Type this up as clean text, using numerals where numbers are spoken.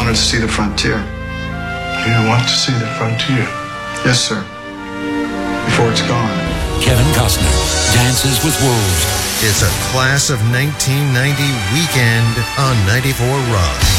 wanted to see the frontier. You want to see the frontier? Yes, sir. Before it's gone. Kevin Costner, Dances with Wolves. It's a class of 1990 weekend on 94 Rock.